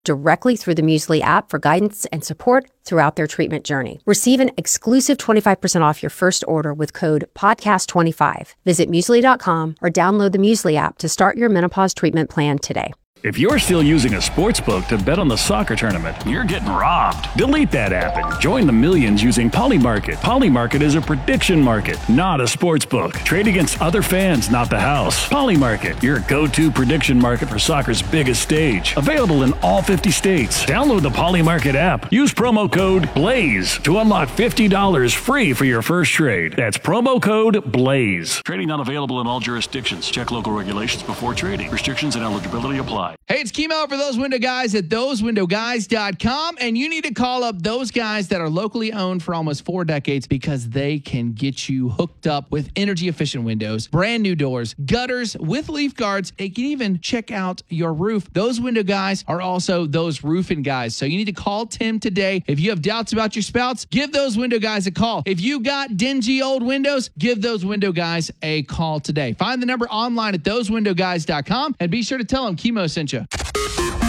directly through the Muesli app for guidance and support throughout their treatment journey. Receive an exclusive 25% off your first order with code PODCAST25. Visit Muesli.com or download the Muesli app to start your menopause treatment plan today. If you're still using a sportsbook to bet on the soccer tournament, you're getting robbed. Delete that app and join the millions using Polymarket. Polymarket is a prediction market, not a sportsbook. Trade against other fans, not the house. Polymarket, your go-to prediction market for soccer's biggest stage. Available in all 50 states. Download the Polymarket app. Use promo code BLAZE to unlock $50 free for your first trade. That's promo code BLAZE. Trading not available in all jurisdictions. Check local regulations before trading. Restrictions and eligibility apply. Hey, it's Kimo for Those Window Guys at thosewindowguys.com, and you need to call up those guys that are locally owned for almost 4 decades because they can get you hooked up with energy-efficient windows, brand new doors, gutters with leaf guards. They can even check out your roof. Those Window Guys are also those roofing guys, so you need to call Tim today. If you have doubts about your spouts, give those Window Guys a call. If you got dingy old windows, give those Window Guys a call today. Find the number online at thosewindowguys.com and be sure to tell them Kimo sent you.